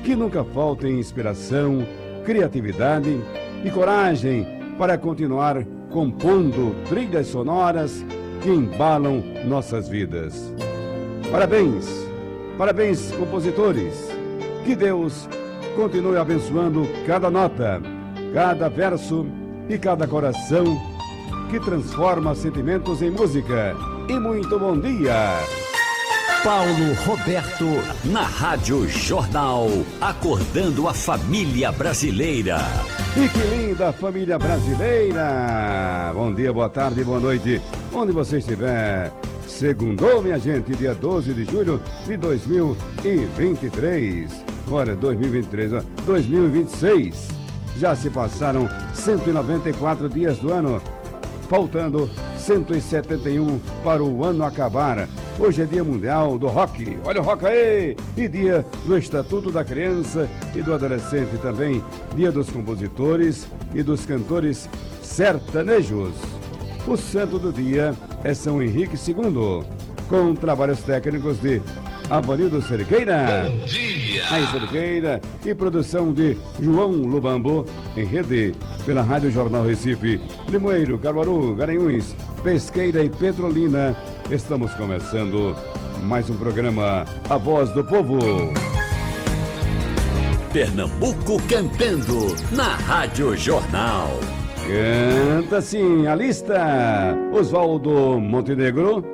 que nunca faltem inspiração, criatividade e coragem para continuar compondo trilhas sonoras que embalam nossas vidas. Parabéns, parabéns, compositores. Que Deus continue abençoando cada nota, cada verso e cada coração que transforma sentimentos em música. E muito bom dia! Paulo Roberto, na Rádio Jornal, acordando a família brasileira. E que linda família brasileira! Bom dia, boa tarde, boa noite, onde você estiver. Segundou, minha gente, dia 12 de julho de 2023. Olha, 2026. Já se passaram 194 dias do ano, faltando 171 para o ano acabar. Hoje é Dia Mundial do Rock. Olha o rock aí! E Dia do Estatuto da Criança e do Adolescente também. Dia dos Compositores e dos Cantores Sertanejos. O santo do dia é São Henrique II, com trabalhos técnicos de Avanildo Cerqueira. Bom dia! Aí, Cerqueira, e produção de João Lubambo, em rede pela Rádio Jornal Recife, Limoeiro, Caruaru, Garanhuns, Pesqueira e Petrolina. Estamos começando mais um programa A Voz do Povo. Pernambuco cantando na Rádio Jornal. Canta sim a lista. Oswaldo Montenegro,